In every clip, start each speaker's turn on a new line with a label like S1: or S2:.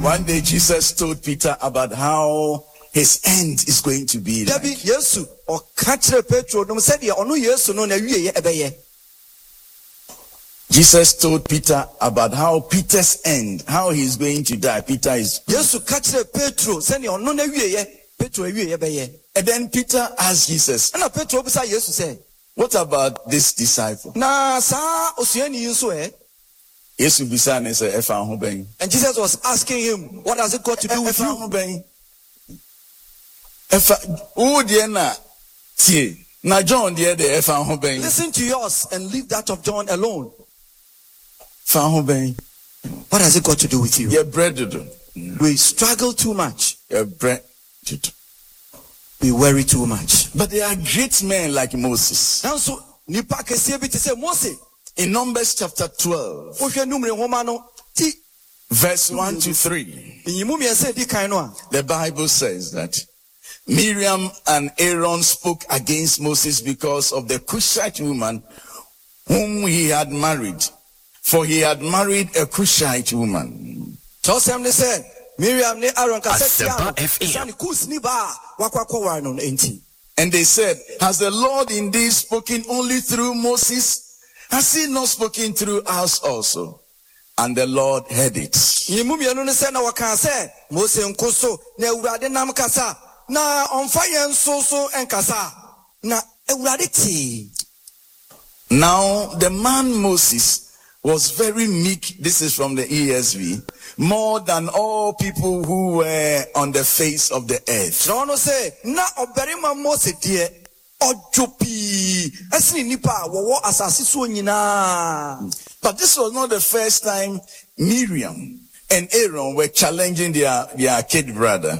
S1: One day Jesus told Peter about how his end is going to be like. Jesus told Peter about how Peter's end, how he's going to die. Peter is. And then Peter asked Jesus, what about this disciple? And
S2: Jesus was asking him, what has it got to do with you? Listen to yours and leave that of John alone. What has it got to do with you? We struggle too much. We worry too much.
S1: But there are great men like Moses. In Numbers chapter 12, verse 1 to 3, the Bible says that Miriam and Aaron spoke against Moses because of the Cushite woman whom he had married. For he had married a Cushite woman. And they said, has the Lord indeed spoken only through Moses? Has he not spoken through us also? And the Lord heard it. Now the man Moses was very meek. This is from the ESV. More than all people who were on the face of the earth. But this was not the first time Miriam and Aaron were challenging their kid brother.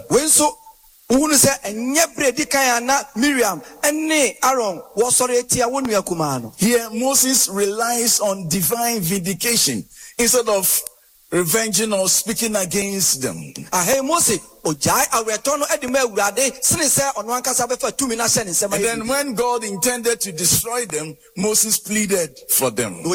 S1: Here Moses relies on divine vindication instead of revenging or speaking against them. And then when God intended to destroy them, Moses pleaded for them. You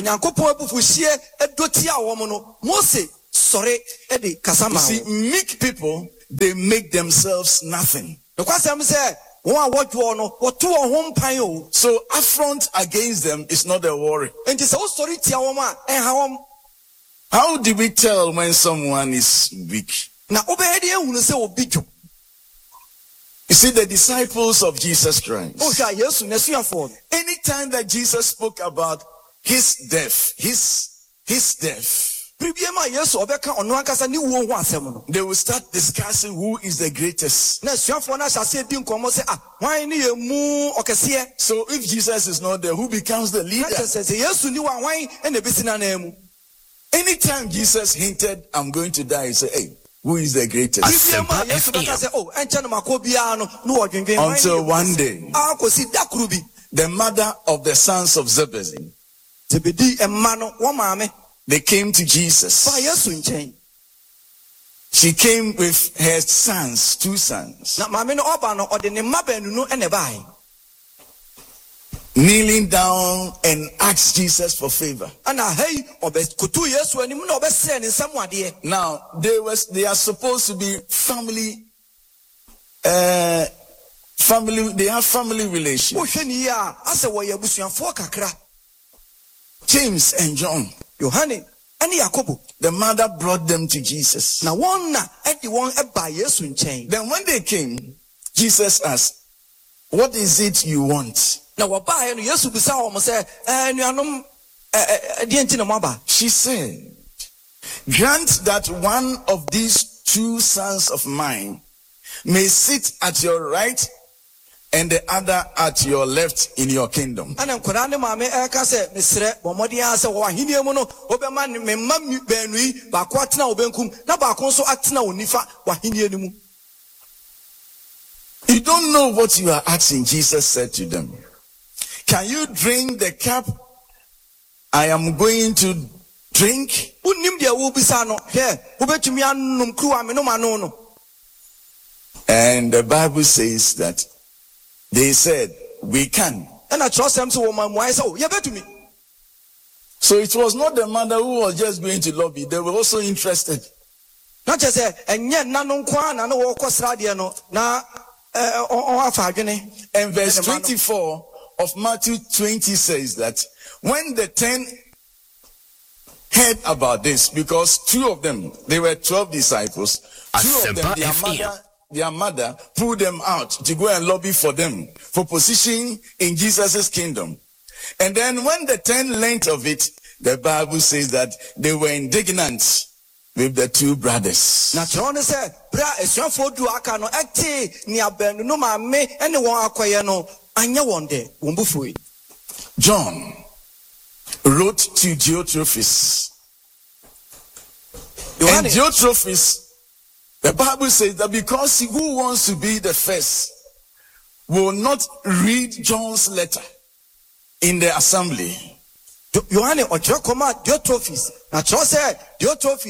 S1: see, meek people, they make themselves nothing. So affront against them is not a worry. How do we tell when someone is weak? You see, the disciples of Jesus Christ, anytime that Jesus spoke about his death, they will start discussing who is the greatest. So if Jesus is not there, who becomes the leader? Anytime Jesus hinted, I'm going to die, he said, hey, who is the greatest? Until one day, the mother of the sons of Zebedee, they came to Jesus. She came with her sons, 2 sons. Kneeling down and asked Jesus for favor. Now, they are supposed to be family, they have family relations. James and John, the mother brought them to Jesus. Then when they came, Jesus asked, what is it you want? She said, grant that one of these 2 sons of mine may sit at your right and the other at your left in your kingdom. You don't know what you are asking, Jesus said to them. Can you drink the cup I am going to drink? And the Bible says that they said, we can. So it was not the mother who was just going to lobby. They were also interested.
S2: Not just and yet none kwan and no cosradiano na
S1: and verse 24 of Matthew 20 says that when the 10 heard about this, because 2 of them, they were 12 disciples, 2 of them, their mother pulled them out to go and lobby for them for position in Jesus' kingdom. And then when the 10 learned of it, the Bible says that they were indignant with the 2 brothers.
S2: Now, John said, "Bra, it's your fault. Do I cannot act near Ben? No, my me, anyone acquire no. I know one day, Wumbufui."
S1: John wrote to Diotrephes. And Diotrephes, the Bible says that because who wants to be the first will not read John's letter in the assembly.
S2: Yohane Diotrephes. Now, John said, Diotrephes.